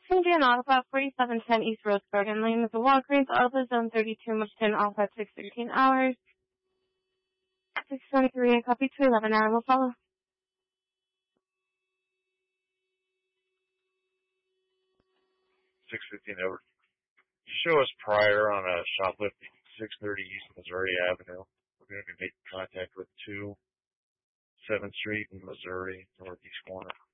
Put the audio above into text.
Indian Alpha, 4710 East Rose Garden Lane with the Walgreens, Alpha Zone 32, Michigan, Alpha at 6:13 hours. 623, I copy 211, I will follow. 6:15 over. Show us prior on a shoplifting 630 East Missouri Avenue. We're going to be making contact with 2 7th Street in Missouri, northeast corner.